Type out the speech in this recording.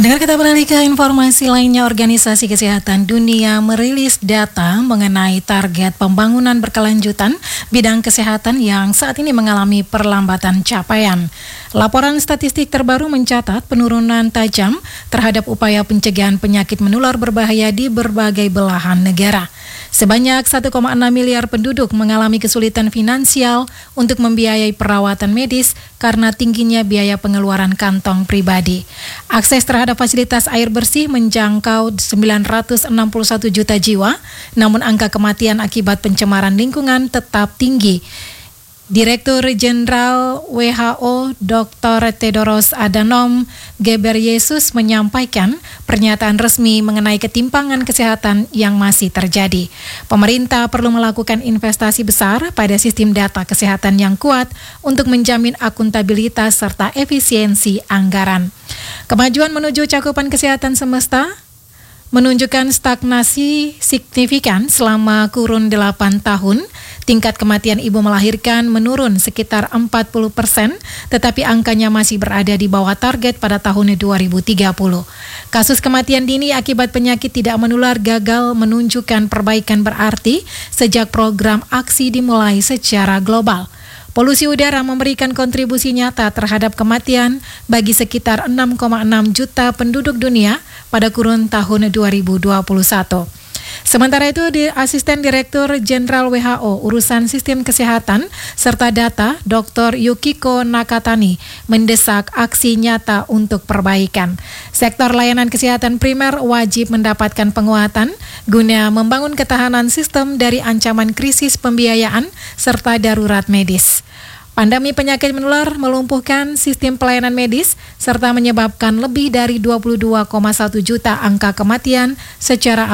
Pendengar, kita beralih ke informasi lainnya. Organisasi Kesehatan Dunia merilis data mengenai target pembangunan berkelanjutan bidang kesehatan yang saat ini mengalami perlambatan capaian. Laporan statistik terbaru mencatat penurunan tajam terhadap upaya pencegahan penyakit menular berbahaya di berbagai belahan negara. Sebanyak 1,6 miliar penduduk mengalami kesulitan finansial untuk membiayai perawatan medis karena tingginya biaya pengeluaran kantong pribadi. Akses terhadap fasilitas air bersih menjangkau 961 juta jiwa, namun angka kematian akibat pencemaran lingkungan tetap tinggi. Direktur Jenderal WHO Dr. Tedros Adhanom Ghebreyesus menyampaikan pernyataan resmi mengenai ketimpangan kesehatan yang masih terjadi. Pemerintah perlu melakukan investasi besar pada sistem data kesehatan yang kuat untuk menjamin akuntabilitas serta efisiensi anggaran. Kemajuan menuju cakupan kesehatan semesta menunjukkan stagnasi signifikan selama kurun 8 tahun. Tingkat kematian ibu melahirkan menurun sekitar 40%, tetapi angkanya masih berada di bawah target pada tahun 2030. Kasus kematian dini akibat penyakit tidak menular gagal menunjukkan perbaikan berarti sejak program aksi dimulai secara global. Polusi udara memberikan kontribusi nyata terhadap kematian bagi sekitar 6,6 juta penduduk dunia pada kurun tahun 2021. Sementara itu, Asisten Direktur Jenderal WHO Urusan Sistem Kesehatan serta Data, Dr. Yukiko Nakatani, mendesak aksi nyata untuk perbaikan. Sektor layanan kesehatan primer wajib mendapatkan penguatan guna membangun ketahanan sistem dari ancaman krisis pembiayaan serta darurat medis. Pandemi penyakit menular melumpuhkan sistem pelayanan medis serta menyebabkan lebih dari 22,1 juta angka kematian secara